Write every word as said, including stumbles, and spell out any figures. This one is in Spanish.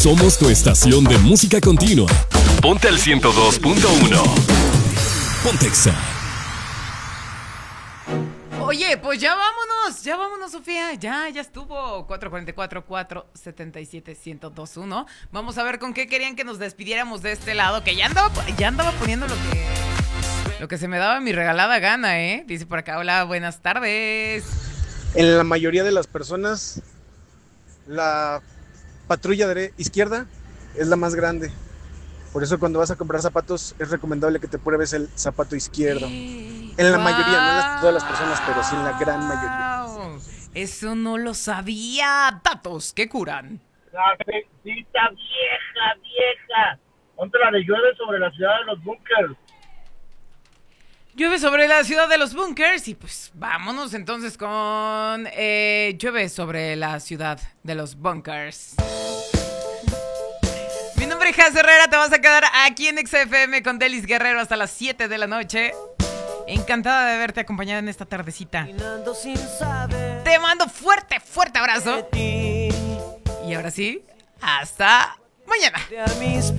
Somos tu estación de música continua. Ponte al ciento dos punto uno. Pontexa. Oye, pues ya vámonos, ya vámonos, Sofía, ya, ya estuvo. cuatro cuatro cuatro, cuatro siete siete, uno cero dos uno. Vamos a ver con qué querían que nos despidiéramos de este lado, que ya andaba, ya andaba poniendo lo que, lo que se me daba mi regalada gana, ¿eh? Dice por acá, hola, buenas tardes. En la mayoría de las personas, la patrulla de izquierda es la más grande. Por eso cuando vas a comprar zapatos es recomendable que te pruebes el zapato izquierdo. En la wow. mayoría, no en las, todas las personas, pero sí en la gran mayoría. Eso no lo sabía. Datos que curan. Cafecita vieja, vieja. Ponte la de llueve sobre la ciudad de los bunkers. Llueve sobre la ciudad de los bunkers y pues vámonos entonces con eh, llueve sobre la ciudad de los bunkers. Mi nombre es Jaz Herrera, te vas a quedar aquí en X F M con Delis Guerrero hasta las siete de la noche. Encantada de verte acompañada en esta tardecita. Te mando fuerte, fuerte abrazo. Y ahora sí, hasta mañana.